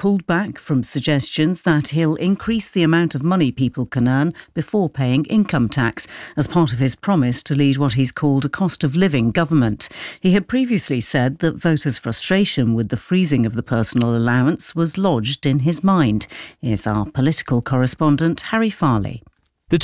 pulled back from suggestions that he'll increase the amount of money people can earn before paying income tax as part of his promise to lead what he's called a cost of living government. He had previously said that voters' frustration with the freezing of the personal allowance was lodged in his mind. Here's our political correspondent, Harry Farley. The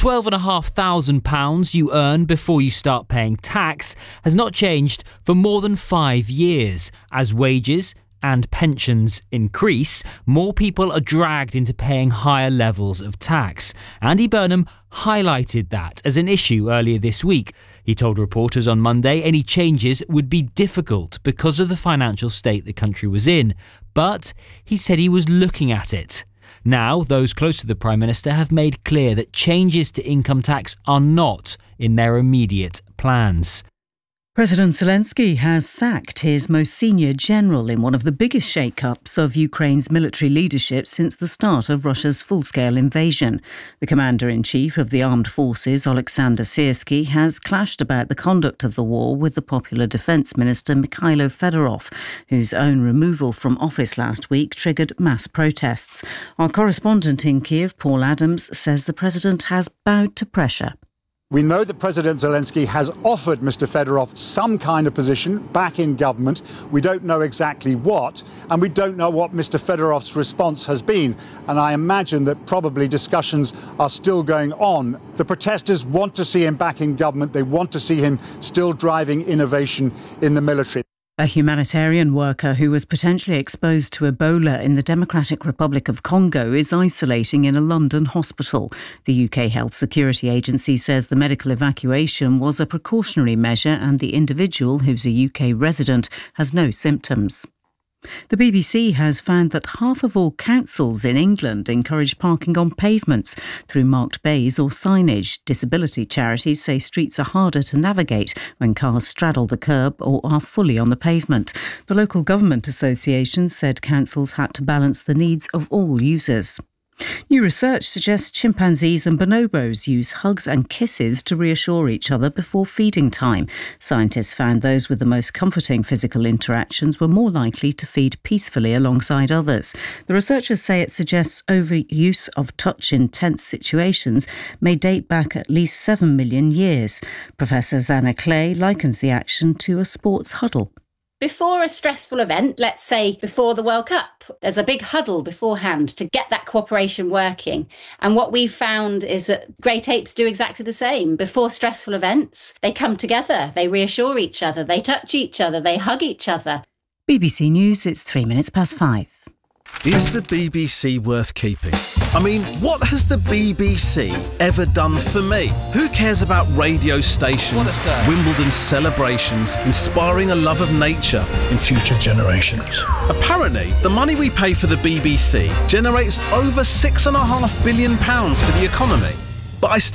£12,500 you earn before you start paying tax has not changed for more than 5 years. As wages and pensions increase, more people are dragged into paying higher levels of tax. Andy Burnham highlighted that as an issue earlier this week. He told reporters on Monday any changes would be difficult because of the financial state the country was in, but he said he was looking at it. Now, those close to the Prime Minister have made clear that changes to income tax are not in their immediate plans. President Zelensky has sacked his most senior general in one of the biggest shake-ups of Ukraine's military leadership since the start of Russia's full-scale invasion. The Commander-in-Chief of the Armed Forces, Oleksandr Syrsky, has clashed about the conduct of the war with the popular Defence Minister Mikhailo Fedorov, whose own removal from office last week triggered mass protests. Our correspondent in Kiev, Paul Adams, says the president has bowed to pressure. We know that President Zelensky has offered Mr. Fedorov some kind of position back in government. We don't know exactly what, and we don't know what Mr. Fedorov's response has been. And I imagine that probably discussions are still going on. The protesters want to see him back in government. They want to see him still driving innovation in the military. A humanitarian worker who was potentially exposed to Ebola in the Democratic Republic of Congo is isolating in a London hospital. The UK Health Security Agency says the medical evacuation was a precautionary measure and the individual, who's a UK resident, has no symptoms. The BBC has found that half of all councils in England encourage parking on pavements through marked bays or signage. Disability charities say streets are harder to navigate when cars straddle the curb or are fully on the pavement. The local government association said councils had to balance the needs of all users. New research suggests chimpanzees and bonobos use hugs and kisses to reassure each other before feeding time. Scientists found those with the most comforting physical interactions were more likely to feed peacefully alongside others. The researchers say it suggests overuse of touch in tense situations may date back at least 7 million years. Professor Zanna Clay likens the action to a sports huddle. Before a stressful event, let's say before the World Cup, there's a big huddle beforehand to get that cooperation working. And what we've found is that great apes do exactly the same. Before stressful events, they come together, they reassure each other, they touch each other, they hug each other. BBC News, it's 5:03. Is the BBC worth keeping? I mean, what has the BBC ever done for me? Who cares about radio stations, Wimbledon celebrations, inspiring a love of nature in future generations? Apparently, the money we pay for the BBC generates over £6.5 billion for the economy. But I still